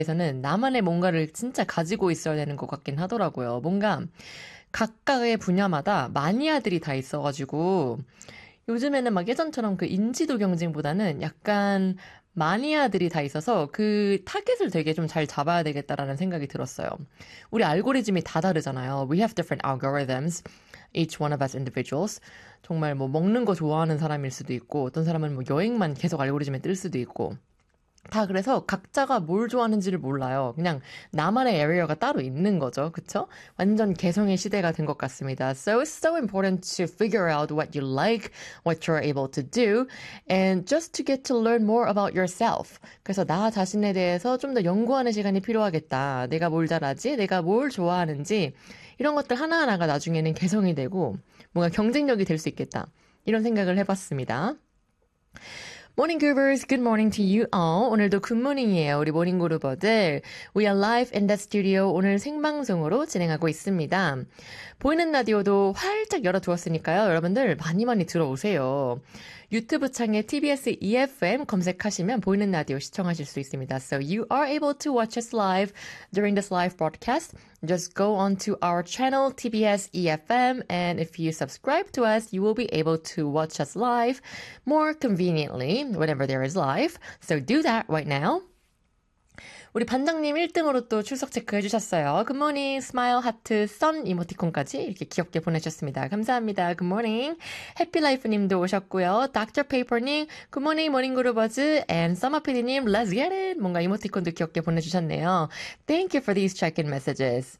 에서는 나만의 뭔가를 진짜 가지고 있어야 되는 것 같긴 하더라고요. 뭔가 각각의 분야마다 마니아들이 다 있어가지고 요즘에는 막 예전처럼 그 인지도 경쟁보다는 약간 마니아들이 다 있어서 그 타겟을 되게 좀 잘 잡아야 되겠다라는 생각이 들었어요. 우리 알고리즘이 다 다르잖아요. We have different algorithms, each one of us individuals. 정말 뭐 먹는 거 좋아하는 사람일 수도 있고 어떤 사람은 뭐 여행만 계속 알고리즘에 뜰 수도 있고 다 그래서 각자가 뭘 좋아하는지를 몰라요. 그냥 나만의 에리어가 따로 있는 거죠. 그쵸? 완전 개성의 시대가 된 것 같습니다. So it's so important to figure out what you like, what you're able to do, and just to get to learn more about yourself. 그래서 나 자신에 대해서 좀 더 연구하는 시간이 필요하겠다. 내가 뭘 잘하지? 내가 뭘 좋아하는지 이런 것들 하나하나가 나중에는 개성이 되고 뭔가 경쟁력이 될 수 있겠다. 이런 생각을 해봤습니다. Morning Groovers, good morning to you all. 오늘도 굿모닝이에요. 우리 모닝 그루버들. We are live in the studio. 오늘 생방송으로 진행하고 있습니다. 보이는 라디오도 활짝 열어두었으니까요. 여러분들 많이 들어오세요. 유튜브 창에 TBS EFM 검색하시면 보이는 라디오 시청하실 수 있습니다. So you are able to watch us live during this live broadcast. Just go on to our channel TBS EFM and if you subscribe to us, you will be able to watch us live more conveniently whenever there is live. So do that right now. 우리 반장님 1등으로 또 출석 체크해 주셨어요. 굿모닝, 스마일, 하트, 선 이모티콘까지 이렇게 귀엽게 보내주셨습니다. 감사합니다. 굿모닝. 해피라이프님도 오셨고요. 닥터 페이퍼님, 굿모닝 모닝 그루버즈, and 서머피디님, let's get it. 뭔가 이모티콘도 귀엽게 보내주셨네요. Thank you for these check-in messages.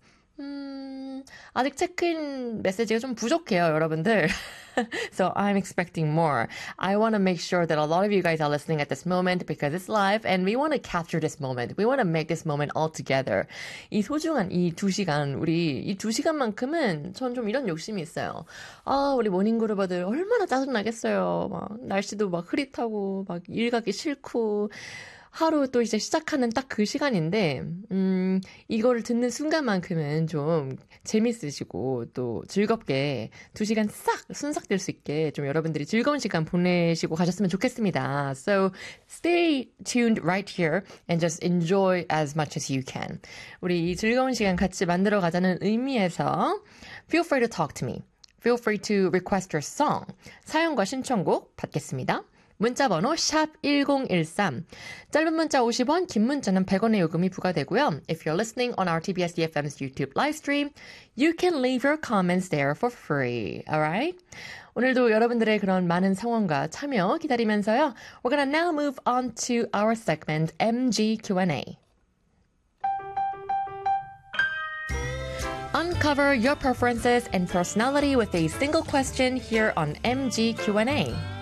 아직 체크인 메시지가 좀 부족해요, 여러분들. So I'm expecting more. I want to make sure that a lot of you guys are listening at this moment because it's live and we want to capture this moment. We want to make this moment all together. 이 소중한 이 2시간, 우리 이 2시간만큼은 전 좀 이런 욕심이 있어요. 아, 우리 모닝그루버들 얼마나 짜증나겠어요. 막 날씨도 막 흐릿하고 막 일 가기 싫고 하루 또 이제 시작하는 딱 그 시간인데, 이거를 듣는 순간만큼은 좀 재밌으시고 또 즐겁게 2시간 싹 순삭될 수 있게 좀 여러분들이 즐거운 시간 보내시고 가셨으면 좋겠습니다. So stay tuned right here and just enjoy as much as you can. 우리 이 즐거운 시간 같이 만들어 가자는 의미에서 feel free to talk to me. Feel free to request your song. 사연과 신청곡 받겠습니다. 문자번호 샵1013 짧은 문자 50원 긴 문자는 100원의 요금이 부과되고요. If you're listening on our TBS EFM's YouTube live stream, you can leave your comments there for free. Alright? 오늘도 여러분들의 그런 많은 상황과 참여 기다리면서요. We're gonna now move on to our segment MG Q&A. Uncover your preferences and personality with a single question here on MG Q&A.